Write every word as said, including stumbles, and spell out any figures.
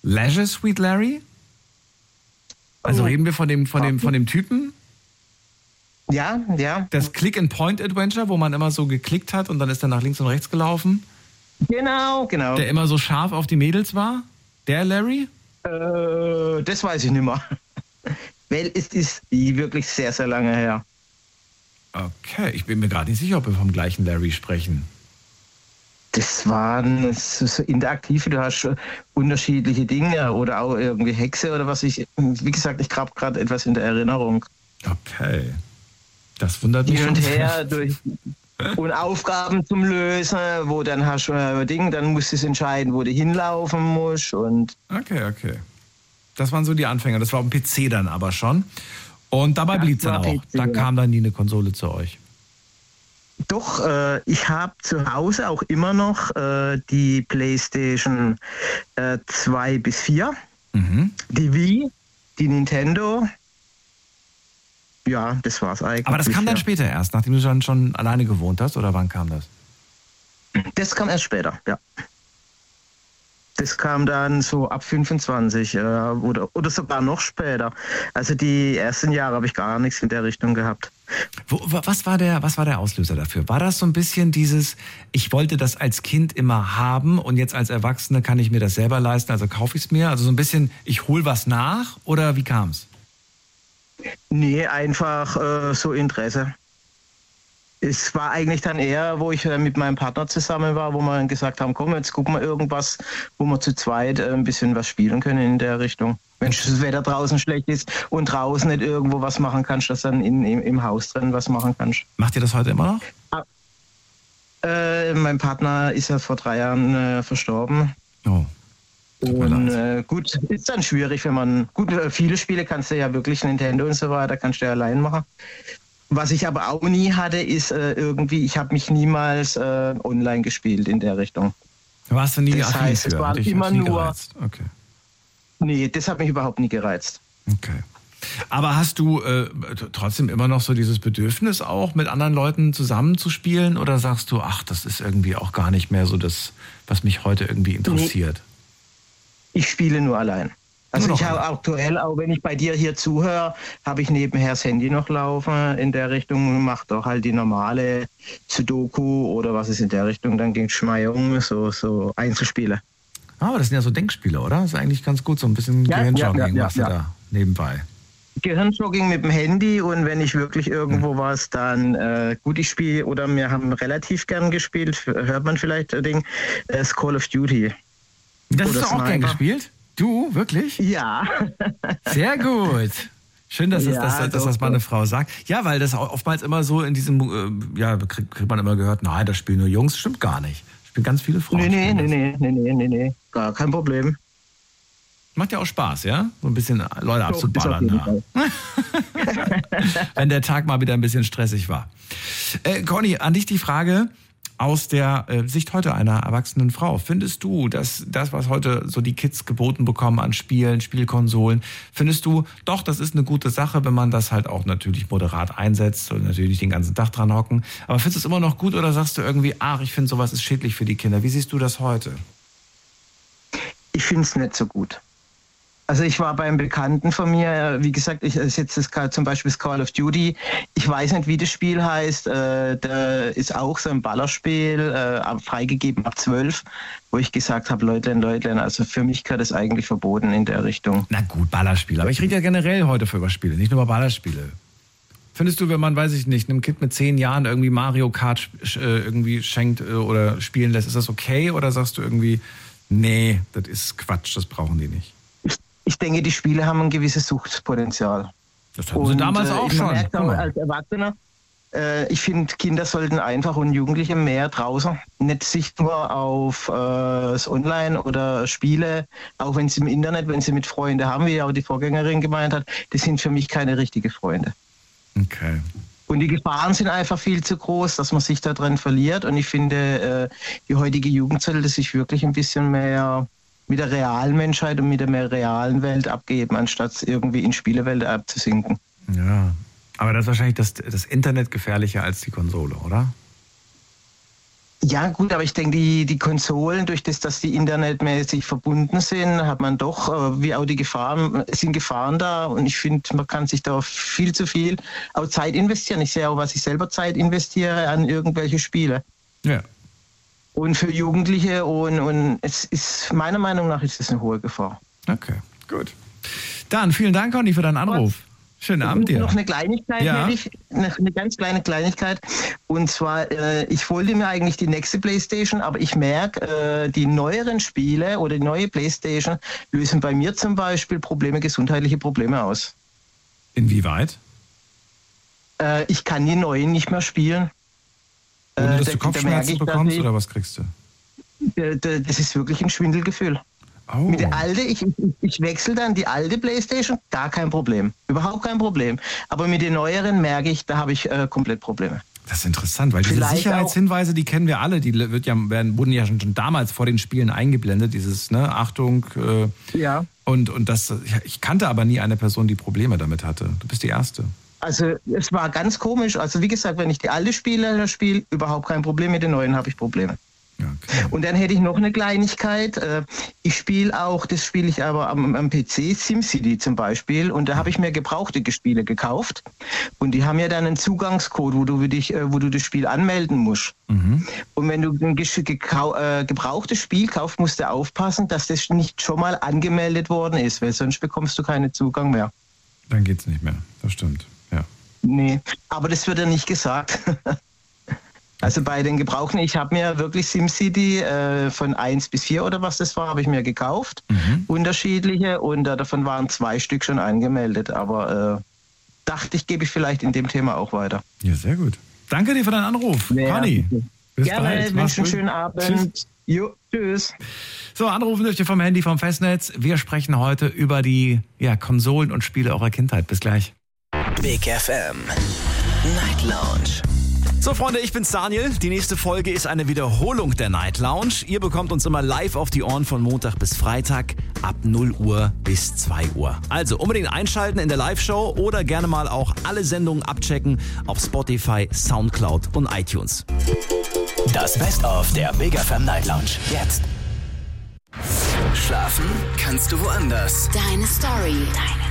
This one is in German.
Leisure Suite Larry? Also Oh. reden wir von dem, von dem, von dem Typen? Ja, ja. Das Click-and-Point-Adventure, wo man immer so geklickt hat und dann ist er nach links und rechts gelaufen? Genau, genau. Der immer so scharf auf die Mädels war? Der Larry? Äh, das weiß ich nicht mehr. Weil es ist wirklich sehr, sehr lange her. Okay, ich bin mir gerade nicht sicher, ob wir vom gleichen Larry sprechen. Das waren so interaktive, du hast unterschiedliche Dinge oder auch irgendwie Hexe oder was ich, wie gesagt, ich habe gerade etwas in der Erinnerung. Okay, das wundert mich Hin und schon her sehr. durch und Aufgaben zum Lösen, wo dann hast du ein Ding, dann musst du es entscheiden, wo du hinlaufen musst und... Okay, okay. Das waren so die Anfänger, das war auf dem P C dann aber schon. Und dabei blieb es dann auch, P C, da ja. kam dann nie eine Konsole zu euch. Doch, äh, ich habe zu Hause auch immer noch äh, die PlayStation äh, zwei bis vier, Mhm. die Wii, die Nintendo. Ja, das war's eigentlich. Aber das kam dann ja. später erst, nachdem du dann schon alleine gewohnt hast, oder wann kam das? Das kam erst später, ja. Das kam dann so ab fünfundzwanzig äh, oder, oder sogar noch später. Also die ersten Jahre habe ich gar nichts in der Richtung gehabt. Wo, was, war der, was war der Auslöser dafür? War das so ein bisschen dieses, ich wollte das als Kind immer haben und jetzt als Erwachsene kann ich mir das selber leisten, also kaufe ich es mir? Also so ein bisschen, ich hole was nach oder wie kam es? Nee, einfach äh, so Interesse. Es war eigentlich dann eher, wo ich äh, mit meinem Partner zusammen war, wo wir dann gesagt haben, komm, jetzt gucken wir irgendwas, wo wir zu zweit äh, ein bisschen was spielen können in der Richtung. Wenn das Wetter draußen schlecht ist und draußen nicht irgendwo was machen kannst, dass dann in, im, im Haus drin was machen kannst. Macht ihr das heute immer noch? Äh, mein Partner ist ja vor drei Jahren äh, verstorben. Oh. Tut mir Und leid. äh, gut, ist dann schwierig, wenn man, gut, äh, viele Spiele kannst du ja wirklich, Nintendo und so weiter, kannst du ja allein machen. Was ich aber auch nie hatte, ist äh, irgendwie, ich habe mich niemals äh, online gespielt in der Richtung. Warst du nie Das affin heißt, es für? war Hat dich immer nie nur- gereizt? Okay. Nee, das hat mich überhaupt nie gereizt. Okay. Aber hast du äh, t- trotzdem immer noch so dieses Bedürfnis auch, mit anderen Leuten zusammenzuspielen? Oder sagst du, ach, das ist irgendwie auch gar nicht mehr so das, was mich heute irgendwie interessiert? Ich spiele nur allein. Also Nur noch ich habe allein. aktuell, auch wenn ich bei dir hier zuhöre, habe ich nebenher das Handy noch laufen in der Richtung, mache doch halt die normale Sudoku oder was ist in der Richtung, dann ging Schmeiung, so, so Einzelspiele. Ah, aber das sind ja so Denkspiele, oder? Das ist eigentlich ganz gut, so ein bisschen Ja, Gehirnjogging ja, ja, ja, machst du ja. da nebenbei. Gehirnjogging mit dem Handy und wenn ich wirklich irgendwo was, dann äh, gut, ich spiele oder wir haben relativ gern gespielt, hört man vielleicht ein Ding, äh, das Call of Duty. Das Oder hast du auch gern Sniper. gespielt? Du, wirklich? Ja, Sehr gut. Schön, dass, es, Ja, dass, dass doch, das mal eine doch. Frau sagt. Ja, weil das auch oftmals immer so in diesem, äh, ja, kriegt, kriegt man immer gehört, nein, das spielen nur Jungs. Stimmt gar nicht. Spielen ganz viele Frauen. nee, nee, spielen nee, das. nee, nee, nee, nee, nee, gar kein Problem. Macht ja auch Spaß, ja? So ein bisschen Leute Doch, das auf abzuballern. jeden Ja. Fall. Wenn der Tag mal wieder ein bisschen stressig war. Äh, Conny, an dich die Frage aus der äh, Sicht heute einer erwachsenen Frau. Findest du, dass das, was heute so die Kids geboten bekommen an Spielen, Spielkonsolen, findest du, doch, das ist eine gute Sache, wenn man das halt auch natürlich moderat einsetzt und natürlich den ganzen Tag dran hocken. Aber findest du es immer noch gut oder sagst du irgendwie, ach, ich finde sowas ist schädlich für die Kinder? Wie siehst du das heute? Ich finde es nicht so gut. Also ich war beim Bekannten von mir, wie gesagt, ich setze das Ka- zum Beispiel das Call of Duty. Ich weiß nicht, wie das Spiel heißt. Äh, da ist auch so ein Ballerspiel, äh, ab- freigegeben ab zwölf, wo ich gesagt habe, Leutlein, Leutlein, also für mich gehört das eigentlich verboten in der Richtung. Na gut, Ballerspiele. Aber ich rede ja generell heute für über Spiele, nicht nur über Ballerspiele. Findest du, wenn man, weiß ich nicht, einem Kind mit zehn Jahren irgendwie Mario Kart sch- äh, irgendwie schenkt äh, oder spielen lässt, ist das okay? Oder sagst du irgendwie, nee, das ist Quatsch, das brauchen die nicht? Ich, ich denke, die Spiele haben ein gewisses Suchtpotenzial. Das hatten sie damals äh, auch man schon. merkt Guck auch mal. als Erwachsener, äh, ich finde, Kinder sollten einfach und Jugendliche mehr draußen, nicht sich nur auf äh, das Online oder Spiele, auch wenn sie im Internet, wenn sie mit Freunden haben, wie ja auch die Vorgängerin gemeint hat, das sind für mich keine richtigen Freunde. Okay. Und die Gefahren sind einfach viel zu groß, dass man sich da drin verliert. Und ich finde, äh, die heutige Jugend sollte sich wirklich ein bisschen mehr mit der realen Menschheit und mit der mehr realen Welt abgeben, anstatt irgendwie in Spielewelt abzusinken. Ja. Aber das ist wahrscheinlich das, das Internet gefährlicher als die Konsole, oder? Ja gut, aber ich denke, die, die Konsolen, durch das, dass die internetmäßig verbunden sind, hat man doch, äh, wie auch die Gefahren, sind Gefahren da und ich finde, man kann sich da viel zu viel auch Zeit investieren. Ich sehe auch, was ich selber Zeit investiere an irgendwelche Spiele. Ja. Und für Jugendliche und, und es ist, meiner Meinung nach ist das eine hohe Gefahr. Okay, gut. Dann vielen Dank, Conny, für deinen Anruf. Schönen Abend dir. Noch eine Kleinigkeit, ja. hätte ich, eine, eine ganz kleine Kleinigkeit. Und zwar, äh, ich wollte mir eigentlich die nächste Playstation, aber ich merke, äh, die neueren Spiele oder die neue Playstation lösen bei mir zum Beispiel Probleme, gesundheitliche Probleme aus. Inwieweit? Äh, ich kann die neuen nicht mehr spielen. Ohne dass äh, du da, Kopfschmerzen da ich, bekommst ich, oder was kriegst du? Da, da, das ist wirklich ein Schwindelgefühl. Oh. Mit der alte, ich, ich, ich wechsle dann die alte Playstation, gar kein Problem. Überhaupt kein Problem. Aber mit den neueren merke ich, da habe ich äh, komplett Probleme. Das ist interessant, weil Vielleicht diese Sicherheitshinweise, die kennen wir alle, die wird ja, werden, wurden ja schon, schon damals vor den Spielen eingeblendet, dieses, ne, Achtung. Äh, ja. Und, und das, ich kannte aber nie eine Person, die Probleme damit hatte. Du bist die Erste. Also es war ganz komisch. Also wie gesagt, wenn ich die alte spiele, spiele, überhaupt kein Problem, mit den neuen habe ich Probleme. Okay. Und dann hätte ich noch eine Kleinigkeit. Ich spiele auch, das spiele ich aber am, am P C, SimCity zum Beispiel. Und da habe ich mir gebrauchte Spiele gekauft. Und die haben ja dann einen Zugangscode, wo du, dich, wo du das Spiel anmelden musst. Mhm. Und wenn du ein gebrauchtes Spiel kaufst, musst du aufpassen, dass das nicht schon mal angemeldet worden ist, weil sonst bekommst du keinen Zugang mehr. Dann geht's nicht mehr, das stimmt, ja. Nee, aber das wird ja nicht gesagt. Also bei den Gebrauchten, ich habe mir wirklich SimCity äh, von eins bis vier oder was das war, habe ich mir gekauft. Mhm. Unterschiedliche und äh, davon waren zwei Stück schon angemeldet. Aber äh, dachte ich, gebe ich vielleicht in dem Thema auch weiter. Ja, sehr gut. Danke dir für deinen Anruf, ja, Conny. Bis Gerne, bald. Wünsche einen schönen Abend. Tschüss. Jo, tschüss. So, anrufen dürft ihr vom Handy, vom Festnetz. Wir sprechen heute über die ja, Konsolen und Spiele eurer Kindheit. Bis gleich. Big F M Night Lounge. So Freunde, ich bin's Daniel. Die nächste Folge ist eine Wiederholung der Night Lounge. Ihr bekommt uns immer live auf die Ohren von Montag bis Freitag ab null Uhr bis zwei Uhr. Also unbedingt einschalten in der Live-Show oder gerne mal auch alle Sendungen abchecken auf Spotify, Soundcloud und iTunes. Das Best-of der Big F M Night Lounge. Jetzt. Schlafen kannst du woanders. Deine Story. Deine